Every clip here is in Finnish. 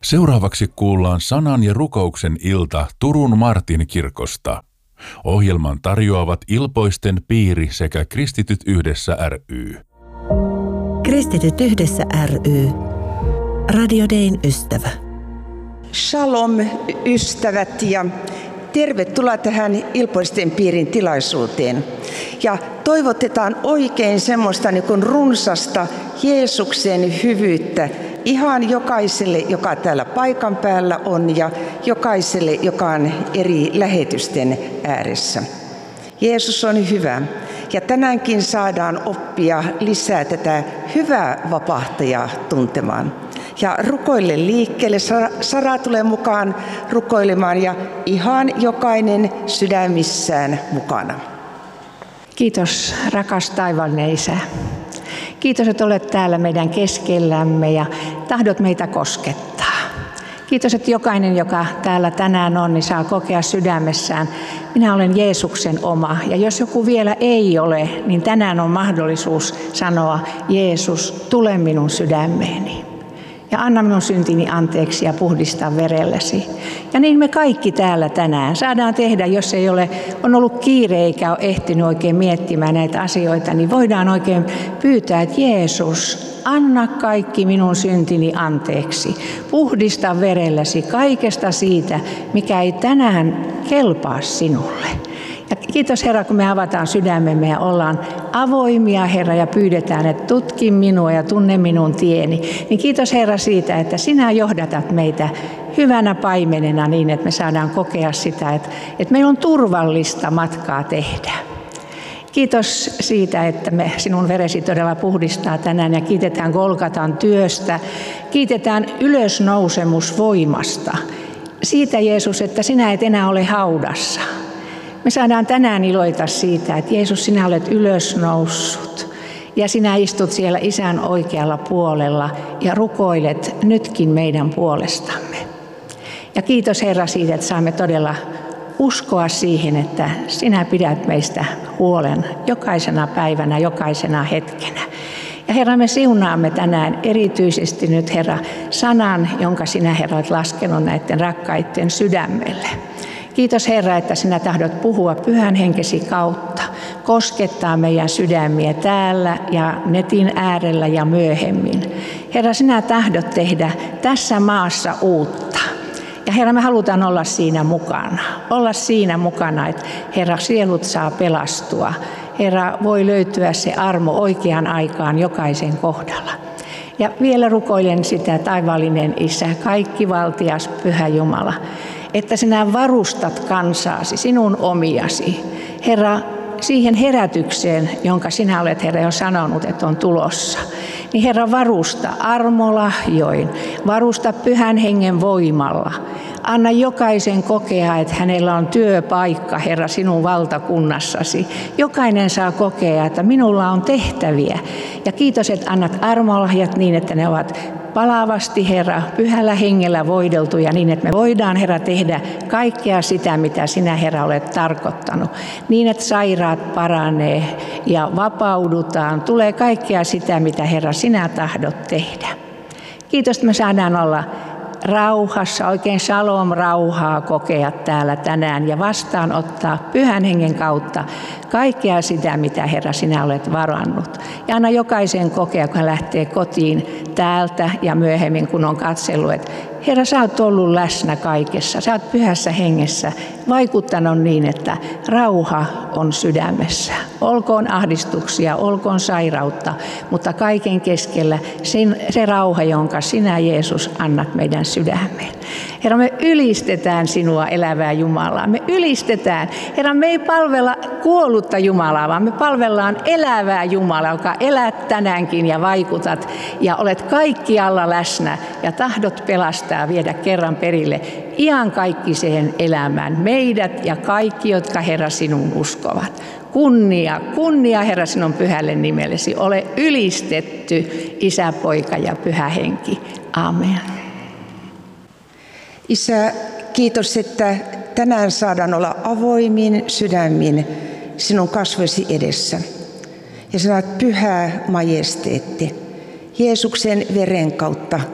Seuraavaksi kuullaan sanan ja rukouksen ilta Turun Martin kirkosta. Ohjelman tarjoavat Ilpoisten piiri sekä Kristityt yhdessä ry. Kristityt yhdessä ry. Radio Dayn ystävä. Shalom ystävät ja tervetuloa tähän Ilpoisten piirin tilaisuuteen. Ja toivotetaan oikein semmoista niin kuin runsasta Jeesuksen hyvyyttä ihan jokaiselle, joka täällä paikan päällä on ja jokaiselle, joka on eri lähetysten ääressä. Jeesus on hyvä ja tänäänkin saadaan oppia lisää tätä hyvää vapahtajaa tuntemaan. Ja rukoille liikkeelle. Sara tulee mukaan rukoilemaan ja ihan jokainen sydämissään mukana. Kiitos rakas taivaallinen Isä. Kiitos, että olet täällä meidän keskellämme ja tahdot meitä koskettaa. Kiitos, että jokainen, joka täällä tänään on, niin saa kokea sydämessään, minä olen Jeesuksen oma. Ja jos joku vielä ei ole, niin tänään on mahdollisuus sanoa, Jeesus, tule minun sydämeeni. Ja anna minun syntini anteeksi ja puhdista verelläsi. Ja niin me kaikki täällä tänään saadaan tehdä, jos ei on ollut kiire eikä ole ehtinyt oikein miettimään näitä asioita, niin voidaan oikein pyytää, että Jeesus, anna kaikki minun syntini anteeksi. Puhdista verelläsi kaikesta siitä, mikä ei tänään kelpaa sinulle. Ja kiitos Herra, kun me avataan sydämemme ja ollaan avoimia Herra ja pyydetään, että tutki minua ja tunne minun tieni. Niin kiitos Herra siitä, että sinä johdatat meitä hyvänä paimenena niin, että me saadaan kokea sitä, että meillä on turvallista matkaa tehdä. Kiitos siitä, että sinun veresi todella puhdistaa tänään ja kiitetään Golgatan työstä. Kiitetään ylösnousemusvoimasta. Siitä Jeesus, että sinä et enää ole haudassa. Me saadaan tänään iloita siitä, että Jeesus, sinä olet ylösnoussut ja sinä istut siellä Isän oikealla puolella ja rukoilet nytkin meidän puolestamme. Ja kiitos Herra siitä, että saamme todella uskoa siihen, että sinä pidät meistä huolen jokaisena päivänä, jokaisena hetkenä. Ja Herra, me siunaamme tänään erityisesti nyt Herra sanan, jonka sinä Herra olet laskenut näiden rakkaiden sydämelle. Kiitos Herra, että sinä tahdot puhua Pyhän Henkesi kautta, koskettaa meidän sydämiä täällä ja netin äärellä ja myöhemmin. Herra, sinä tahdot tehdä tässä maassa uutta. Ja Herra, me halutaan olla siinä mukana, että Herra, sielut saa pelastua. Herra, voi löytyä se armo oikeaan aikaan jokaisen kohdalla. Ja vielä rukoilen sitä, taivaallinen Isä, kaikkivaltias Pyhä Jumala, että sinä varustat kansaasi, sinun omiasi, Herra, siihen herätykseen, jonka sinä olet, Herra, jo sanonut, että on tulossa. Niin Herra, varusta armolahjoin, varusta Pyhän Hengen voimalla. Anna jokaisen kokea, että hänellä on työpaikka, Herra, sinun valtakunnassasi. Jokainen saa kokea, että minulla on tehtäviä. Ja kiitos, että annat armolahjat niin, että ne ovat palavasti, Herra, Pyhällä Hengellä voideltuja niin, että me voidaan, Herra, tehdä kaikkea sitä, mitä sinä, Herra, olet tarkoittanut. Niin, että sairaat paranee ja vapaudutaan. Tulee kaikkea sitä, mitä, Herra, sinä tahdot tehdä. Kiitos, että me saadaan olla rauhassa, oikein shalom-rauhaa kokea täällä tänään ja vastaanottaa Pyhän Hengen kautta kaikkea sitä, mitä Herra sinä olet varannut. Ja anna jokaisen kokea, kun hän lähtee kotiin täältä ja myöhemmin, kun on katsellut, että Herra, sä oot ollut läsnä kaikessa, sä oot Pyhässä Hengessä vaikuttanut niin, että rauha on sydämessä. Olkoon ahdistuksia, olkoon sairautta, mutta kaiken keskellä se rauha, jonka sinä, Jeesus, annat meidän sydämeen. Herra, me ylistetään sinua, elävää Jumalaa. Me ylistetään. Herra, me ei palvella kuollutta Jumalaa, vaan me palvellaan elävää Jumalaa, joka elät tänäänkin ja vaikutat ja olet kaikkialla läsnä ja tahdot pelastaa, viedä kerran perille iankaikkiseen elämään meidät ja kaikki, jotka, Herra, sinun uskovat. Kunnia, kunnia, Herra, sinun pyhälle nimellesi. Ole ylistetty, Isä, Poika ja Pyhä Henki. Amen. Isä, kiitos, että tänään saadaan olla avoimin sydämin sinun kasvoisi edessä. Ja sanot pyhä majesteetti. Jeesuksen veren kautta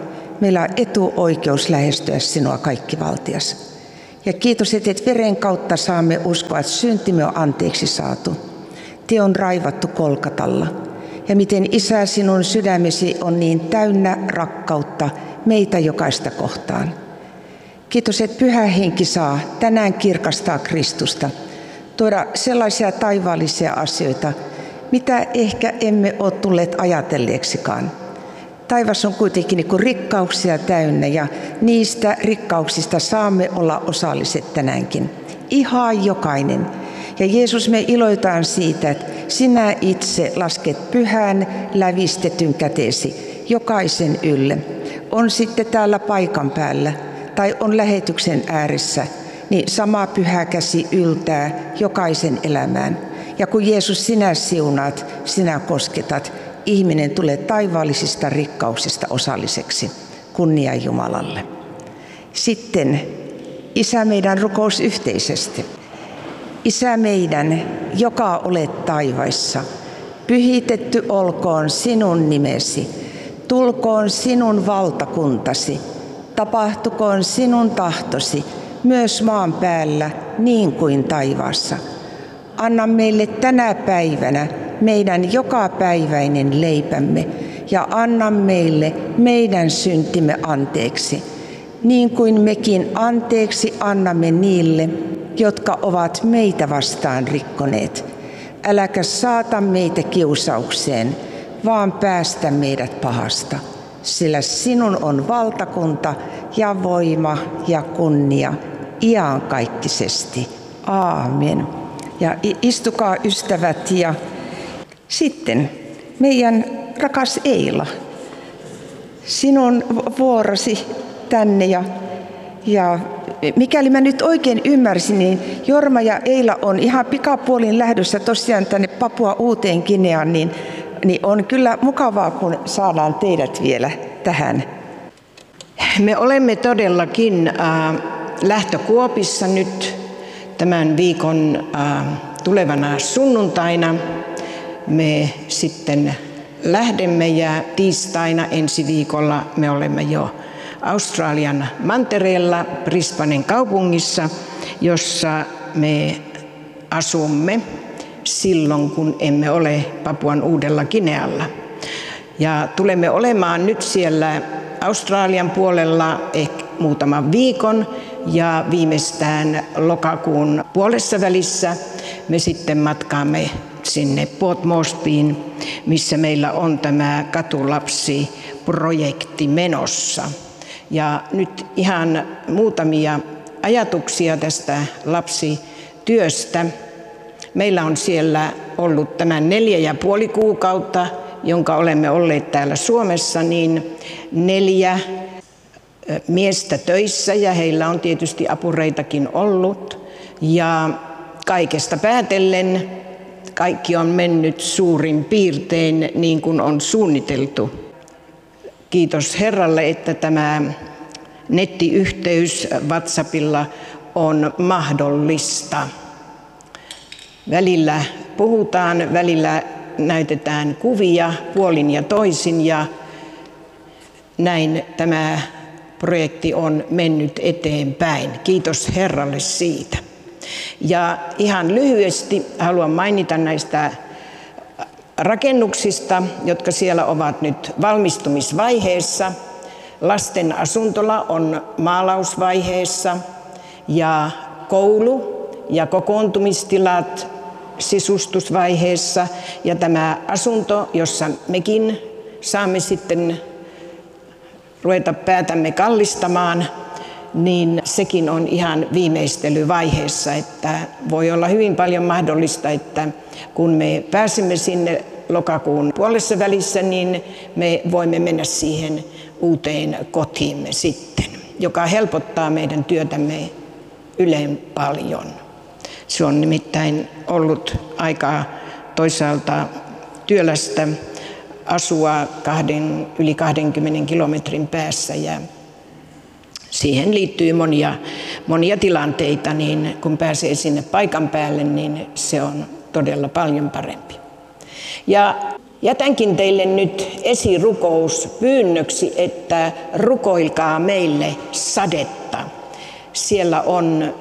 meillä on etuoikeus lähestyä sinua kaikkivaltias. Ja kiitos, että veren kautta saamme uskoa, että syntimme on anteeksi saatu. Tie on raivattu Kolkatalla. Ja miten Isä, sinun sydämesi on niin täynnä rakkautta meitä jokaista kohtaan. Kiitos, että Pyhä Henki saa tänään kirkastaa Kristusta, tuoda sellaisia taivaallisia asioita, mitä ehkä emme ole tulleet ajatelleeksikaan. Taivas on kuitenkin niin kuin rikkauksia täynnä ja niistä rikkauksista saamme olla osalliset tänäänkin. Ihan jokainen. Ja Jeesus, me iloitaan siitä, että sinä itse lasket pyhän lävistetyn kätesi jokaisen ylle. On sitten täällä paikan päällä tai on lähetyksen ääressä, niin sama pyhä käsi yltää jokaisen elämään. Ja kun Jeesus sinä siunaat, sinä kosketat, ihminen tulee taivaallisista rikkauksista osalliseksi. Kunnia Jumalalle. Sitten Isä meidän rukous yhteisesti. Isä meidän, joka olet taivaissa, pyhitetty olkoon sinun nimesi, tulkoon sinun valtakuntasi, tapahtukoon sinun tahtosi, myös maan päällä niin kuin taivaassa. Anna meille tänä päivänä meidän jokapäiväinen leipämme ja anna meille meidän syntimme anteeksi, niin kuin mekin anteeksi annamme niille, jotka ovat meitä vastaan rikkoneet. Äläkä saata meitä kiusaukseen, vaan päästä meidät pahasta, sillä sinun on valtakunta ja voima ja kunnia iankaikkisesti. Aamen. Ja istukaa ystävät ja sitten meidän rakas Eila, sinun vuorosi tänne ja mikäli mä nyt oikein ymmärsin, niin Jorma ja Eila on ihan pikapuolin lähdössä tosiaan tänne Papua Uuteen Gineaan, niin on kyllä mukavaa, kun saadaan teidät vielä tähän. Me olemme todellakin lähtökuopissa nyt tämän viikon tulevana sunnuntaina. Me sitten lähdemme ja tiistaina ensi viikolla me olemme jo Australian mantereella Brisbanen kaupungissa, jossa me asumme silloin, kun emme ole Papuan Uudella Ginealla. Ja tulemme olemaan nyt siellä Australian puolella ehkä muutaman viikon ja viimeistään lokakuun puolessa välissä me sitten matkaamme sinne Port Moresbyin, missä meillä on tämä Katulapsi-projekti menossa. Ja nyt ihan muutamia ajatuksia tästä lapsityöstä. Meillä on siellä ollut tämän 4,5 kuukautta, jonka olemme olleet täällä Suomessa, niin 4 miestä töissä ja heillä on tietysti apureitakin ollut. Ja kaikesta päätellen kaikki on mennyt suurin piirtein niin kuin on suunniteltu. Kiitos Herralle, että tämä nettiyhteys WhatsAppilla on mahdollista. Välillä puhutaan, välillä näytetään kuvia puolin ja toisin ja näin tämä projekti on mennyt eteenpäin. Kiitos Herralle siitä. Ja ihan lyhyesti haluan mainita näistä rakennuksista, jotka siellä ovat nyt valmistumisvaiheessa. Lasten asuntola on maalausvaiheessa ja koulu ja kokoontumistilat sisustusvaiheessa. Ja tämä asunto, jossa mekin saamme sitten ruveta päätämme kallistamaan, niin sekin on ihan viimeistelyvaiheessa, että voi olla hyvin paljon mahdollista, että kun me pääsemme sinne lokakuun puolessa välissä, niin me voimme mennä siihen uuteen kotiimme sitten, joka helpottaa meidän työtämme ylen paljon. Se on nimittäin ollut aika toisaalta työlästä asua yli 20 kilometrin päässä ja siihen liittyy monia tilanteita, niin kun pääsee sinne paikan päälle, niin se on todella paljon parempi. Ja Jätänkin teille nyt esirukous pyynnöksi, että rukoilkaa meille sadetta. Siellä on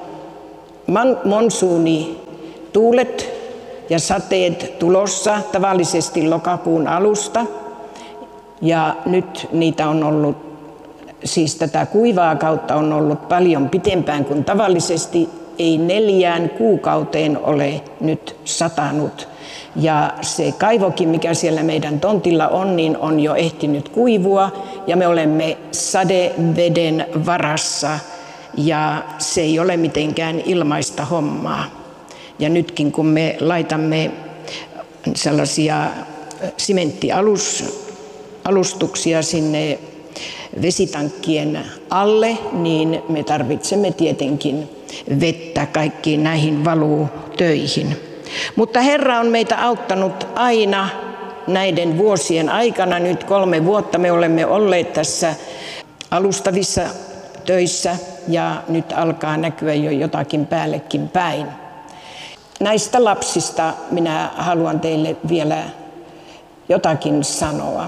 monsuunituulet ja sateet tulossa tavallisesti lokakuun alusta. Ja nyt niitä on ollut, siis tätä kuivaa kautta on ollut paljon pitempään kuin tavallisesti. Ei 4 kuukauteen ole nyt satanut. Ja se kaivokin, mikä siellä meidän tontilla on, niin on jo ehtinyt kuivua. Ja me olemme sadeveden varassa ja se ei ole mitenkään ilmaista hommaa. Ja nytkin kun me laitamme sellaisia sementtialustuksia sinne vesitankkien alle, niin me tarvitsemme tietenkin vettä kaikkiin näihin valutöihin. Mutta Herra on meitä auttanut aina näiden vuosien aikana. Nyt 3 vuotta me olemme olleet tässä alustavissa töissä ja nyt alkaa näkyä jo jotakin päällekin päin. Näistä lapsista minä haluan teille vielä jotakin sanoa.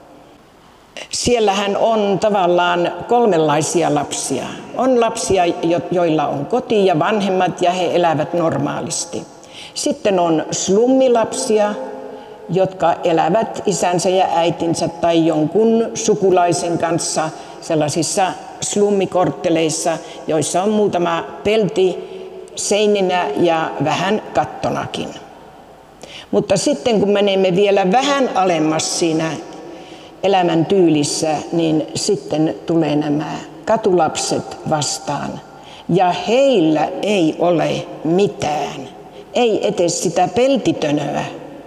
Siellähän on tavallaan 3 lapsia. On lapsia, joilla on koti ja vanhemmat ja he elävät normaalisti. Sitten on slummilapsia, jotka elävät isänsä ja äitinsä tai jonkun sukulaisen kanssa sellaisissa slummikortteleissa, joissa on muutama pelti seininä ja vähän kattonakin. Mutta sitten kun menemme vielä vähän alemmas siinä elämän tyylissä, niin sitten tulee nämä katulapset vastaan. Ja heillä ei ole mitään, ei edes sitä peltitönöä.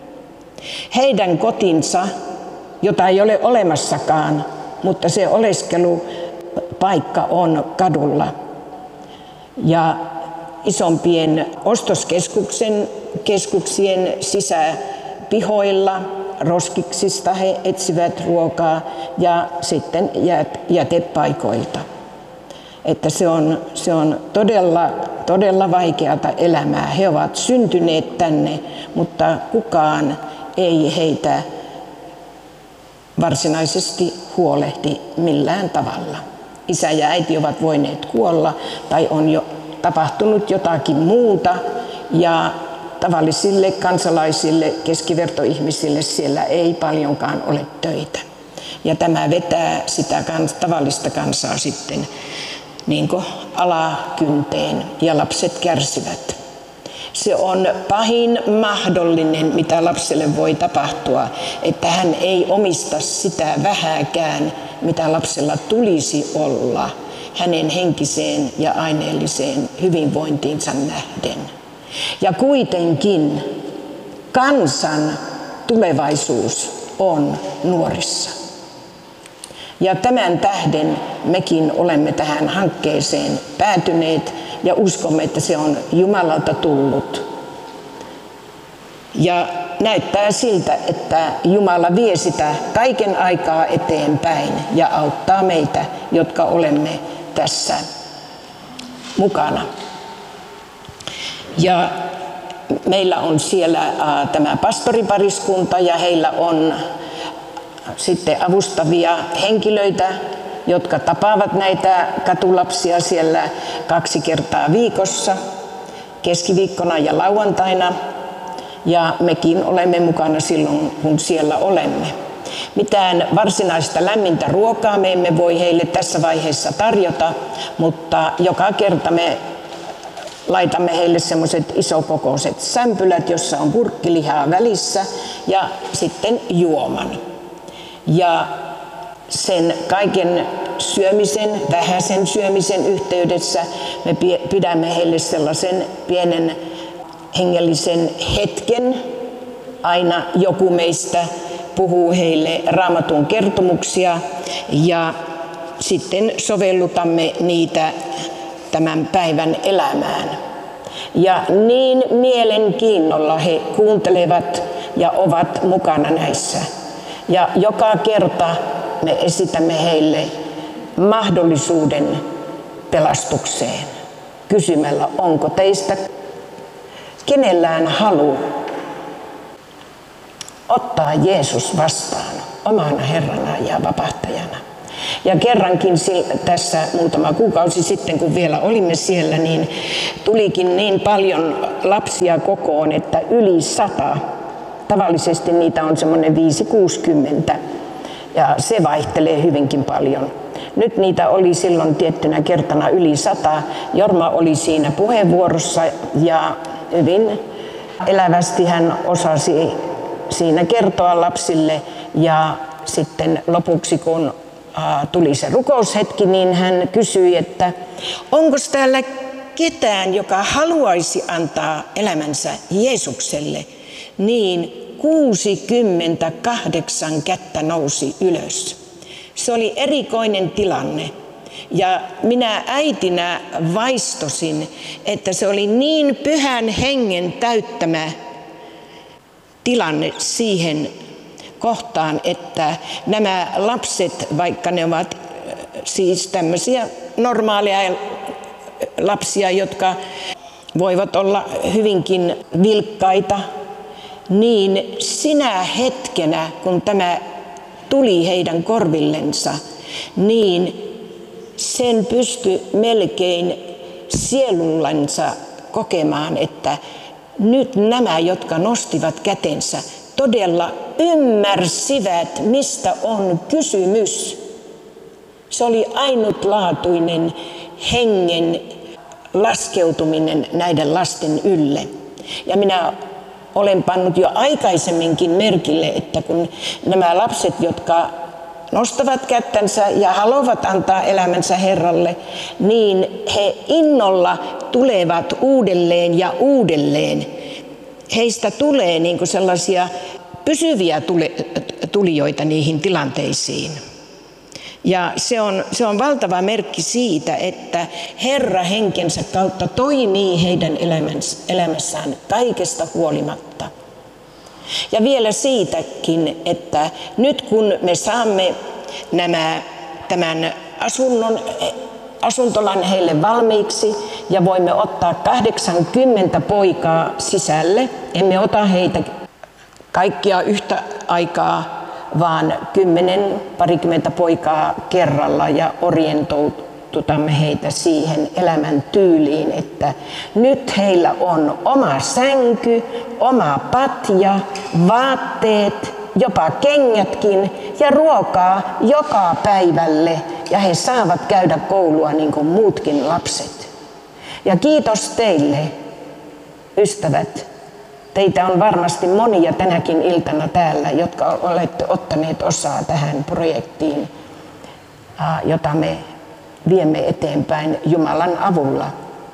Heidän kotinsa, jota ei ole olemassakaan, mutta se oleskelupaikka on kadulla. Ja isompien ostoskeskuksien sisäpihoilla roskiksista he etsivät ruokaa ja sitten jätepaikoilta. Että se on todella vaikeata elämää. He ovat syntyneet tänne, mutta kukaan ei heitä varsinaisesti huolehti millään tavalla. Isä ja äiti ovat voineet kuolla tai on jo tapahtunut jotakin muuta ja tavallisille kansalaisille, keskivertoihmisille siellä ei paljonkaan ole töitä. Ja tämä vetää sitä tavallista kansaa sitten niin kuin alakynteen ja lapset kärsivät. Se on pahin mahdollinen, mitä lapselle voi tapahtua, että hän ei omista sitä vähääkään, mitä lapsella tulisi olla hänen henkiseen ja aineelliseen hyvinvointiinsa nähden. Ja kuitenkin kansan tulevaisuus on nuorissa. Ja tämän tähden mekin olemme tähän hankkeeseen päätyneet ja uskomme, että se on Jumalalta tullut. Ja näyttää siltä, että Jumala vie sitä kaiken aikaa eteenpäin ja auttaa meitä, jotka olemme tässä mukana. Ja meillä on siellä tämä pastoripariskunta ja heillä on sitten avustavia henkilöitä, jotka tapaavat näitä katulapsia siellä 2 kertaa viikossa, keskiviikkona ja lauantaina. Ja mekin olemme mukana silloin, kun siellä olemme. Mitään varsinaista lämmintä ruokaa me emme voi heille tässä vaiheessa tarjota, mutta joka kerta me laitamme heille semmoiset isokokoiset sämpylät, jossa on purkkilihaa välissä ja sitten juoman. Ja sen kaiken syömisen, vähäisen syömisen yhteydessä me pidämme heille sellaisen pienen hengellisen hetken. Aina joku meistä puhuu heille Raamatun kertomuksia ja sitten sovellutamme niitä tämän päivän elämään. Ja niin mielenkiinnolla he kuuntelevat ja ovat mukana näissä. Ja joka kerta me esitämme heille mahdollisuuden pelastukseen kysymällä, onko teistä kenellään halu ottaa Jeesus vastaan omana Herrana ja vapahtajana. Ja kerrankin tässä muutama kuukausi sitten, kun vielä olimme siellä, niin tulikin niin paljon lapsia kokoon, että yli 100. Tavallisesti niitä on semmoinen 5-60 ja se vaihtelee hyvinkin paljon. Nyt niitä oli silloin tiettynä kertana yli 100. Jorma oli siinä puheenvuorossa ja hyvin elävästi hän osasi siinä kertoa lapsille. Ja sitten lopuksi, kun tuli se rukoushetki, niin hän kysyi, että onko täällä ketään, joka haluaisi antaa elämänsä Jeesukselle, niin 68 kättä nousi ylös. Se oli erikoinen tilanne ja minä äitinä vaistosin, että se oli niin Pyhän Hengen täyttämä tilanne siihen kohtaan, että nämä lapset, vaikka ne ovat siis tämmöisiä normaaleja lapsia, jotka voivat olla hyvinkin vilkkaita, niin sinä hetkenä, kun tämä tuli heidän korvillensa, niin sen pystyi melkein sielullansa kokemaan, että nyt nämä, jotka nostivat kätensä, todella ymmärsivät, mistä on kysymys. Se oli ainutlaatuinen hengen laskeutuminen näiden lasten ylle. Ja minä olen pannut jo aikaisemminkin merkille, että kun nämä lapset, jotka nostavat kättänsä ja haluavat antaa elämänsä Herralle, niin he innolla tulevat uudelleen ja uudelleen. Heistä tulee niin kuin sellaisia pysyviä tulijoita niihin tilanteisiin. Ja se on valtava merkki siitä, että Herra henkensä kautta toimii heidän elämässään kaikesta huolimatta. Ja vielä siitäkin, että nyt kun me saamme tämän asuntolan heille valmiiksi ja voimme ottaa 80 poikaa sisälle, emme ota heitä kaikkia yhtä aikaa, vaan 10-20 poikaa kerralla ja orientoitutamme heitä siihen elämän tyyliin, että nyt heillä on oma sänky, oma patja, vaatteet, jopa kengätkin ja ruokaa joka päivälle ja he saavat käydä koulua niin kuin muutkin lapset. Ja kiitos teille, ystävät. Teitä on varmasti monia tänäkin iltana täällä, jotka olette ottaneet osaa tähän projektiin, jota me viemme eteenpäin Jumalan avulla.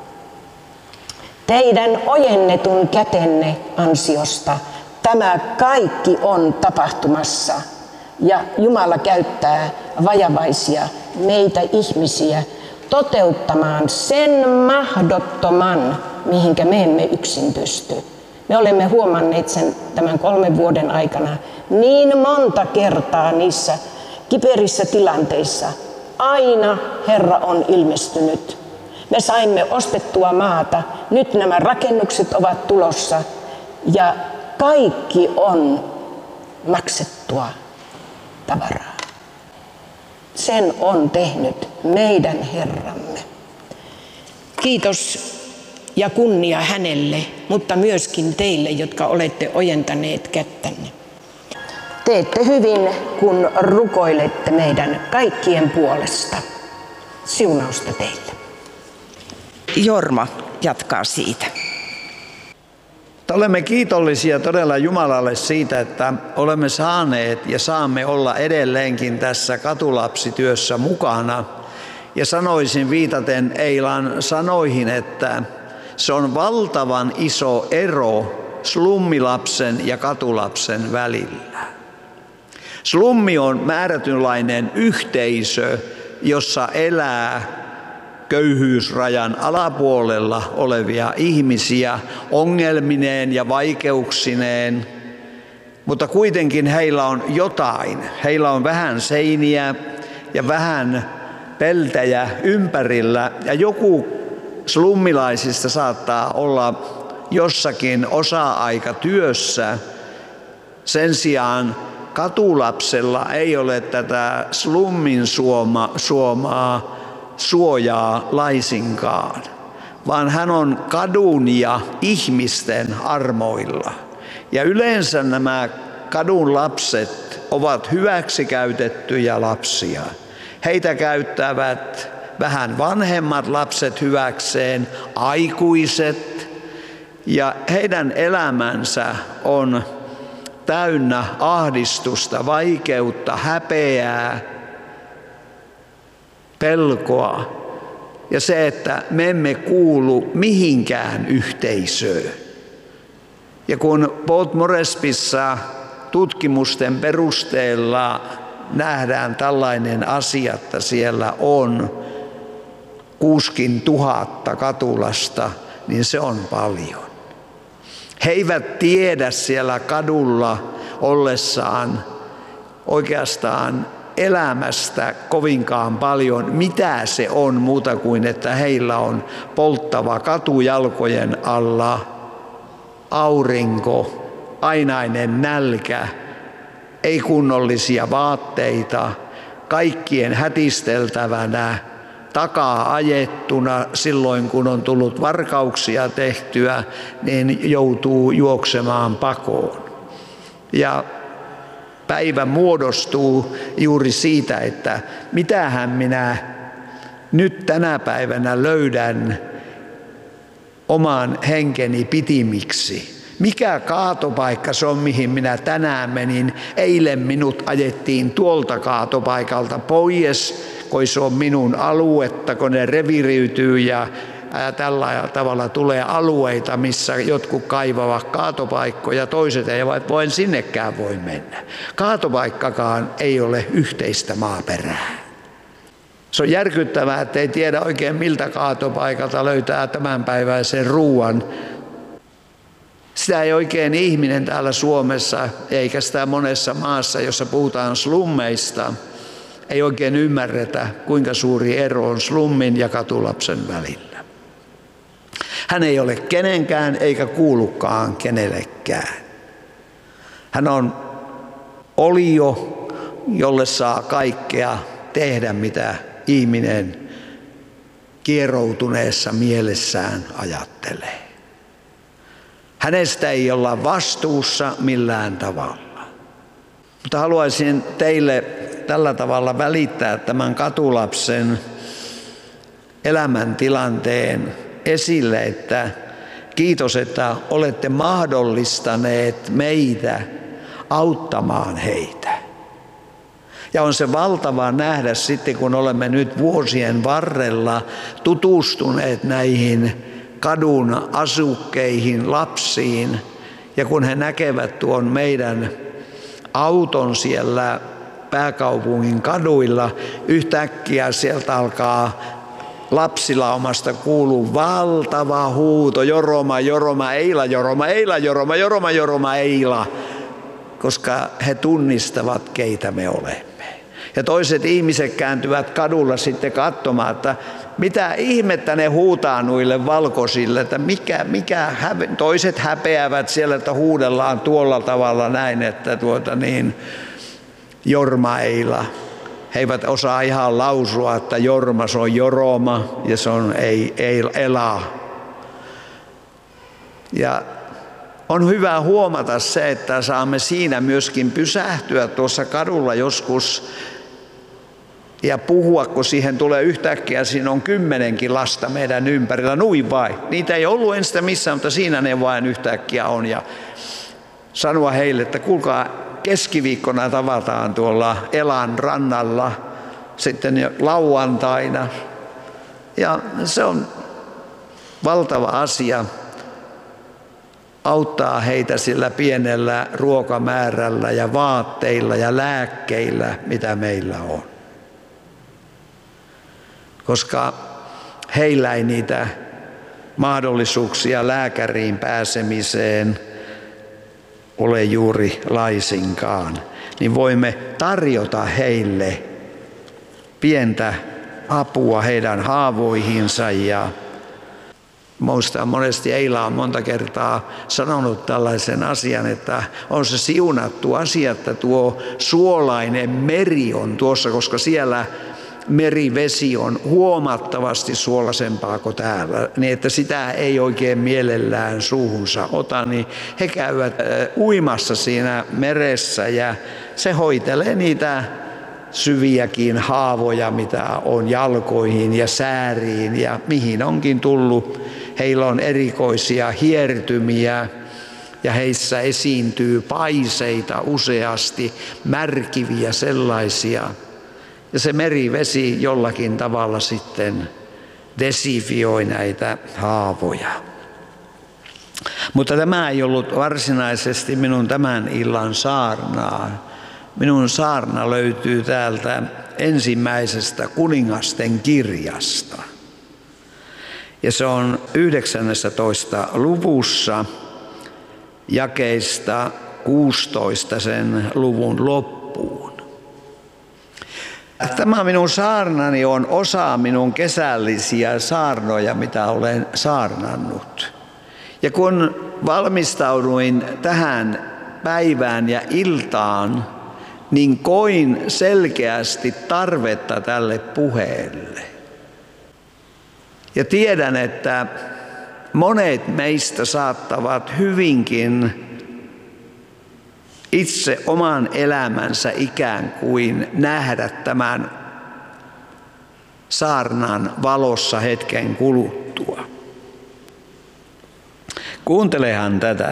Teidän ojennetun kätenne ansiosta tämä kaikki on tapahtumassa ja Jumala käyttää vajavaisia meitä ihmisiä toteuttamaan sen mahdottoman, mihinkä me emme yksin pysty. Me olemme huomanneet sen tämän 3 vuoden aikana niin monta kertaa niissä kiperissä tilanteissa. Aina Herra on ilmestynyt. Me saimme ostettua maata. Nyt nämä rakennukset ovat tulossa ja kaikki on maksettua tavaraa. Sen on tehnyt meidän Herramme. Kiitos ja kunnia hänelle, mutta myöskin teille, jotka olette ojentaneet kättänne. Teette hyvin, kun rukoilette meidän kaikkien puolesta. Siunausta teille. Jorma jatkaa siitä. Olemme kiitollisia todella Jumalalle siitä, että olemme saaneet ja saamme olla edelleenkin tässä katulapsityössä mukana. Ja sanoisin viitaten Eilan sanoihin, että se on valtavan iso ero slummilapsen ja katulapsen välillä. Slummi on määrätynlainen yhteisö, jossa elää köyhyysrajan alapuolella olevia ihmisiä ongelmineen ja vaikeuksineen, mutta kuitenkin heillä on jotain. Heillä on vähän seiniä ja vähän peltejä ympärillä ja joku slummilaisista saattaa olla jossakin osa-aikatyössä Sen sijaan katulapsella ei ole tätä slummin suomaa suojaa laisinkaan, vaan hän on kadun ja ihmisten armoilla. Ja yleensä nämä kadun lapset ovat hyväksikäytettyjä lapsia. Heitä käyttävät vähän vanhemmat lapset hyväkseen, aikuiset, ja heidän elämänsä on täynnä ahdistusta, vaikeutta, häpeää, pelkoa ja se, että me emme kuulu mihinkään yhteisöön. Ja kun Port Morespissa tutkimusten perusteella nähdään tällainen asia, että siellä on 60 000 katulasta, niin se on paljon. He eivät tiedä siellä kadulla ollessaan oikeastaan elämästä kovinkaan paljon, mitä se on muuta kuin, että heillä on polttava katu jalkojen alla, aurinko, ainainen nälkä, ei kunnollisia vaatteita, kaikkien hätisteltävänä, takaa ajettuna silloin, kun on tullut varkauksia tehtyä, niin joutuu juoksemaan pakoon. Ja päivä muodostuu juuri siitä, että mitähän minä nyt tänä päivänä löydän oman henkeni pitimiksi. Mikä kaatopaikka se on, mihin minä tänään menin? Eilen minut ajettiin tuolta kaatopaikalta pois, kun se on minun aluetta, kun ne reviriytyy ja tällä tavalla tulee alueita, missä jotkut kaivavat kaatopaikkoja, toiset eivät voi sinnekään voi mennä. Kaatopaikkakaan ei ole yhteistä maaperää. Se on järkyttävää, että ei tiedä oikein miltä kaatopaikalta löytää tämänpäiväisen ruuan. Sitä ei oikein ihminen täällä Suomessa, eikä sitä monessa maassa, jossa puhutaan slummeista, ei oikein ymmärretä, kuinka suuri ero on slummin ja katulapsen välillä. Hän ei ole kenenkään eikä kuulukaan kenellekään. Hän on olio, jolle saa kaikkea tehdä, mitä ihminen kieroutuneessa mielessään ajattelee. Hänestä ei olla vastuussa millään tavalla. Mutta haluaisin teille tällä tavalla välittää tämän katulapsen elämäntilanteen esille, että kiitos, että olette mahdollistaneet meitä auttamaan heitä. Ja on se valtavaa nähdä sitten, kun olemme nyt vuosien varrella tutustuneet näihin kadun asukkeihin, lapsiin, ja kun he näkevät tuon meidän auton siellä pääkaupungin kaduilla, yhtäkkiä sieltä alkaa lapsilaumasta kuuluu valtava huuto, Joroma, Joroma, Eila, Joroma, Eila, Joroma, Joroma, Joroma, Eila, koska he tunnistavat, keitä me olemme. Ja toiset ihmiset kääntyvät kadulla sitten katsomaan, että mitä ihmettä ne huutaa noille valkoisille, että toiset häpeävät siellä, että huudellaan tuolla tavalla näin, että Jorma, Eila. He eivät osaa ihan lausua, että Jorma, se on Joroma ja se on Ela. Ja on hyvä huomata se, että saamme siinä myöskin pysähtyä tuossa kadulla joskus ja puhua, kun siihen tulee yhtäkkiä, siinä on 10 lasta meidän ympärillä, nuin vai. Niitä ei ollut ensin sitä missään, mutta siinä ne vain yhtäkkiä on. Ja sanoa heille, että kuulkaa, keskiviikkona tavataan tuolla Elan rannalla, sitten lauantaina. Ja se on valtava asia auttaa heitä sillä pienellä ruokamäärällä ja vaatteilla ja lääkkeillä, mitä meillä on. Koska heillä ei niitä mahdollisuuksia lääkäriin pääsemiseen ole juuri laisinkaan, niin voimme tarjota heille pientä apua heidän haavoihinsa ja Muistan monesti, Eila on monta kertaa sanonut tällaisen asian, että on se siunattu asia, että tuo suolainen meri on tuossa, koska siellä merivesi on huomattavasti suolaisempaa kuin täällä, niin että sitä ei oikein mielellään suuhunsa ota, niin he käyvät uimassa siinä meressä ja se hoitelee niitä syviäkin haavoja, mitä on jalkoihin ja sääriin ja mihin onkin tullut. Heillä on erikoisia hiertymiä ja heissä esiintyy paiseita useasti, märkiviä sellaisia. Ja se merivesi jollakin tavalla sitten desifioi näitä haavoja. Mutta tämä ei ollut varsinaisesti minun tämän illan saarnaa. Minun saarna löytyy täältä ensimmäisestä kuningasten kirjasta. Ja se on 19. luvussa jakeista 16 sen luvun loppuun. Tämä minun saarnani on osa minun kesällisiä saarnoja, mitä olen saarnannut. Ja kun valmistauduin tähän päivään ja iltaan, niin koin selkeästi tarvetta tälle puheelle. Ja tiedän, että monet meistä saattavat hyvinkin itse oman elämänsä ikään kuin nähdä tämän saarnan valossa hetken kuluttua. Kuuntelehan tätä.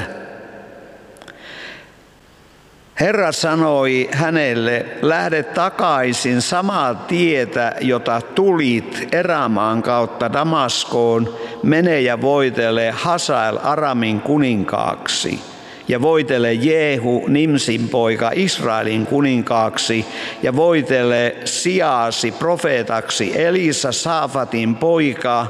Herra sanoi hänelle, lähde takaisin samaa tietä, jota tulit Eramaan kautta Damaskoon, mene ja voitele Hasael Aramin kuninkaaksi. Ja voitele Jehu, Nimsin poika, Israelin kuninkaaksi, ja voitele sijaasi profeetaksi Elisa, Saafatin poika,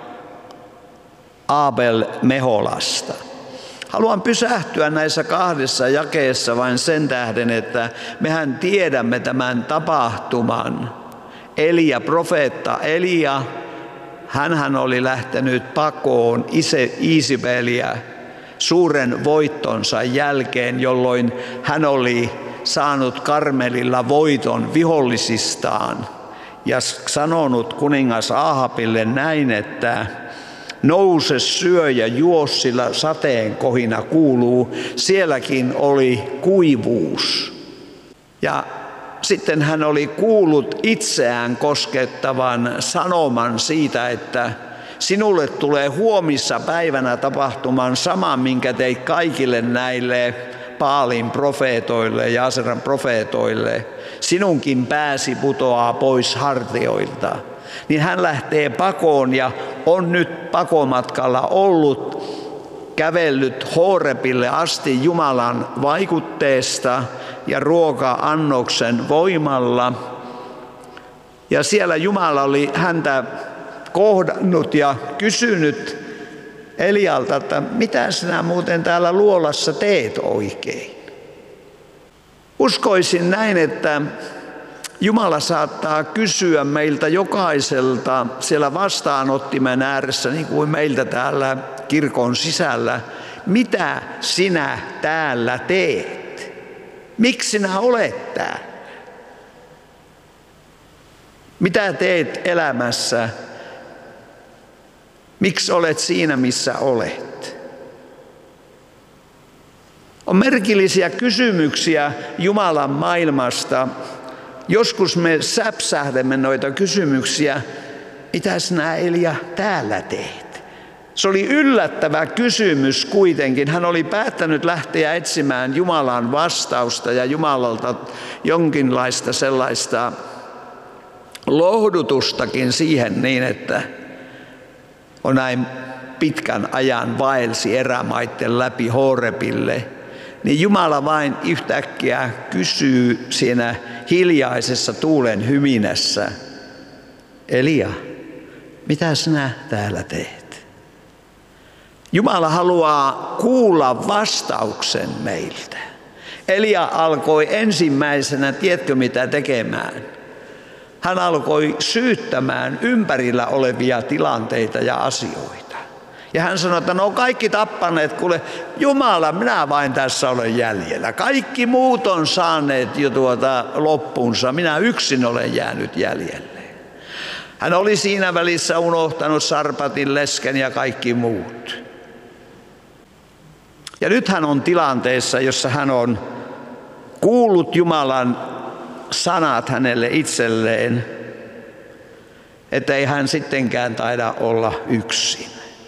Abel Meholasta. Haluan pysähtyä näissä kahdessa jakeessa vain sen tähden, että mehän tiedämme tämän tapahtuman. Elia, profeetta Elia, hänhän oli lähtenyt pakoon Iisabeliä suuren voittonsa jälkeen, jolloin hän oli saanut Karmelilla voiton vihollisistaan ja sanonut kuningas Ahabille näin, että nouse, syö ja juo, sillä sateen kohina kuuluu. Sielläkin oli kuivuus. Ja sitten hän oli kuullut itseään koskettavan sanoman siitä, että sinulle tulee huomissa päivänä tapahtumaan sama, minkä teit kaikille näille Baalin profeetoille ja Aseran profeetoille. Sinunkin pääsi putoaa pois hartioilta. Niin hän lähtee pakoon ja on nyt pakomatkalla ollut, kävellyt Horebille asti Jumalan vaikutteesta ja ruoka-annoksen voimalla. Ja siellä Jumala oli häntä kohdannut ja kysynyt Elialta, että mitä sinä muuten täällä luolassa teet oikein? Uskoisin näin, että Jumala saattaa kysyä meiltä jokaiselta siellä vastaanottimen ääressä, niin kuin meiltä täällä kirkon sisällä, mitä sinä täällä teet? Miksi sinä olet täällä? Mitä teet elämässä? Miksi olet siinä, missä olet? On merkillisiä kysymyksiä Jumalan maailmasta. Joskus me säpsähdemme noita kysymyksiä, mitä sinä Elia täällä teet? Se oli yllättävä kysymys kuitenkin. Hän oli päättänyt lähteä etsimään Jumalan vastausta ja Jumalalta jonkinlaista sellaista lohdutustakin siihen niin, että on näin pitkän ajan vaelsi erämaitten läpi Horebille. Niin Jumala vain yhtäkkiä kysyy siinä hiljaisessa tuulen hyminässä, Elia, mitä sinä täällä teet? Jumala haluaa kuulla vastauksen meiltä. Elia alkoi ensimmäisenä, tiedätkö mitä tekemään? Hän alkoi syyttämään ympärillä olevia tilanteita ja asioita. Ja hän sanoi, että no kaikki tappaneet, kuule Jumala, minä vain tässä olen jäljellä. Kaikki muut on saaneet jo loppunsa, minä yksin olen jäänyt jäljelle. Hän oli siinä välissä unohtanut Sarpatin, lesken ja kaikki muut. Ja nyt hän on tilanteessa, jossa hän on kuullut Jumalan sanat hänelle itselleen, että ei hän sittenkään taida olla yksin.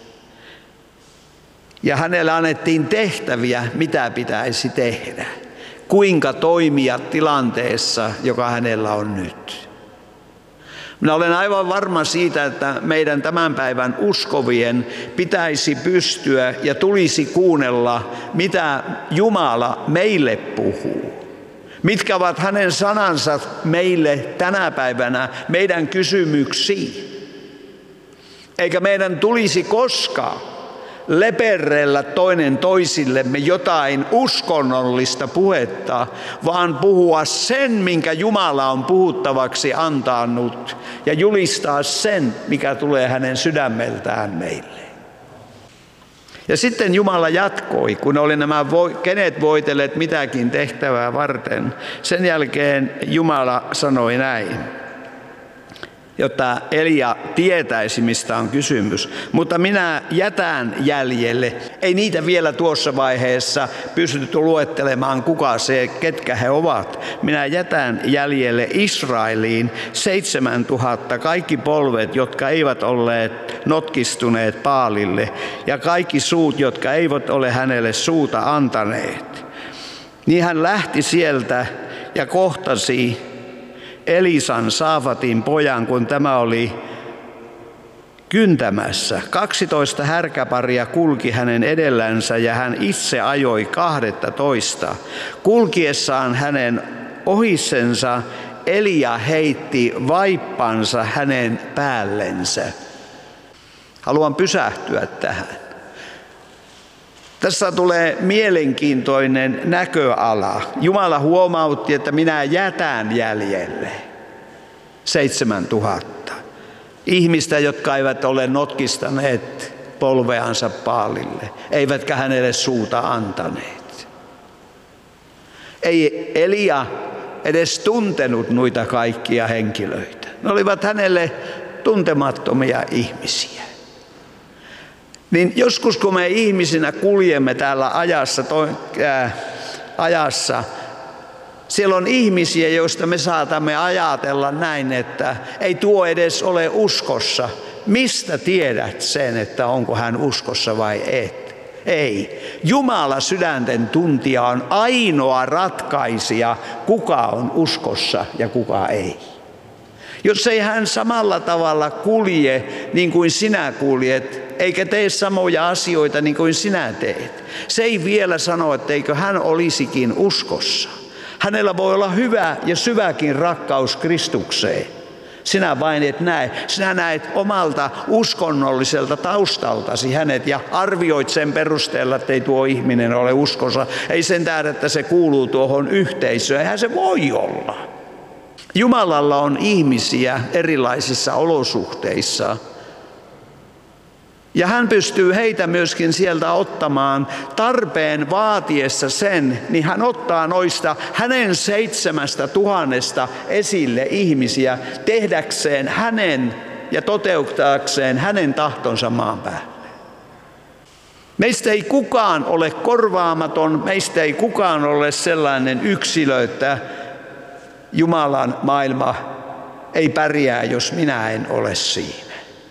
Ja hänelle annettiin tehtäviä, mitä pitäisi tehdä, kuinka toimia tilanteessa, joka hänellä on nyt. Minä olen aivan varma siitä, että meidän tämän päivän uskovien pitäisi pystyä ja tulisi kuunnella, mitä Jumala meille puhuu. Mitkä ovat hänen sanansa meille tänä päivänä, meidän kysymyksiin. Eikä meidän tulisi koskaan leperrellä toinen toisillemme jotain uskonnollista puhetta, vaan puhua sen, minkä Jumala on puhuttavaksi antanut, ja julistaa sen, mikä tulee hänen sydämeltään meille. Ja sitten Jumala jatkoi, kun oli nämä kenet voitelleet mitäkin tehtävää varten. Sen jälkeen Jumala sanoi näin, jotta Elia tietäisi, mistä on kysymys. Mutta minä jätän jäljelle. Ei niitä vielä tuossa vaiheessa pystytty luettelemaan, ketkä he ovat. Minä jätän jäljelle Israeliin 7000 kaikki polvet, jotka eivät olleet notkistuneet Baalille, ja kaikki suut, jotka eivät ole hänelle suuta antaneet. Niin hän lähti sieltä ja kohtasi Elisan, Saafatin pojan, kun tämä oli kyntämässä. 12 härkäparia kulki hänen edellänsä ja hän itse ajoi 12. Kulkiessaan hänen ohissensa Elia heitti vaippansa hänen päällensä. Haluan pysähtyä tähän. Tässä tulee mielenkiintoinen näköala. Jumala huomautti, että minä jätän jäljelle 7000 ihmistä, jotka eivät ole notkistaneet polveansa Baalille, eivätkä hänelle suuta antaneet. Ei Elia edes tuntenut noita kaikkia henkilöitä. Ne olivat hänelle tuntemattomia ihmisiä. Niin joskus kun me ihmisinä kuljemme täällä ajassa, siellä on ihmisiä, joista me saatamme ajatella näin, että ei tuo edes ole uskossa. Mistä tiedät sen, että onko hän uskossa vai et? Ei. Jumala sydänten tuntija on ainoa ratkaisija, kuka on uskossa ja kuka ei. Jos ei hän samalla tavalla kulje niin kuin sinä kuljet, eikä tee samoja asioita niin kuin sinä teet, se ei vielä sano, etteikö hän olisikin uskossa. Hänellä voi olla hyvä ja syväkin rakkaus Kristukseen. Sinä vain et näe. Sinä näet omalta uskonnolliselta taustaltasi hänet ja arvioit sen perusteella, että ei tuo ihminen ole uskossa. Ei sen tähden, että se kuuluu tuohon yhteisöön. Eihän se voi olla. Jumalalla on ihmisiä erilaisissa olosuhteissa. Ja hän pystyy heitä myöskin sieltä ottamaan tarpeen vaatiessa sen, niin hän ottaa noista hänen 7000 esille ihmisiä tehdäkseen hänen ja toteuttaakseen hänen tahtonsa maan päälle. Meistä ei kukaan ole korvaamaton, meistä ei kukaan ole sellainen yksilö, että Jumalan maailma ei pärjää, jos minä en ole siinä.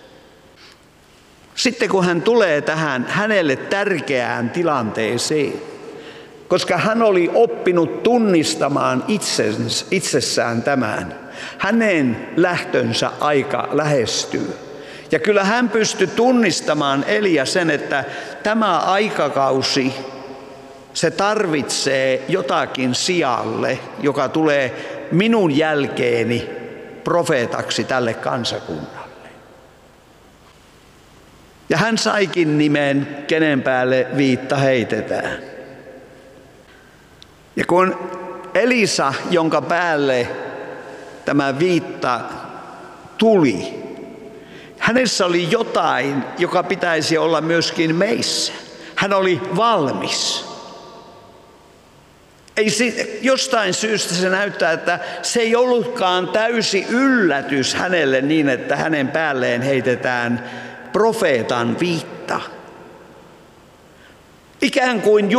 Sitten kun hän tulee tähän hänelle tärkeään tilanteeseen, koska hän oli oppinut tunnistamaan itsessään tämän, hänen lähtönsä aika lähestyy. Ja kyllä hän pystyi tunnistamaan Elia sen, että tämä aikakausi, se tarvitsee jotakin sijalle, joka tulee minun jälkeeni profeetaksi tälle kansakunnalle. Ja hän saikin nimen, kenen päälle viitta heitetään. Ja kun Elisa, jonka päälle tämä viitta tuli, Hänessä oli jotain, joka pitäisi olla myöskin meissä. Hän oli valmis. Jostain syystä se näyttää, että se ei ollutkaan täysi yllätys hänelle niin, että hänen päälleen heitetään profeetan viitta. Ikään kuin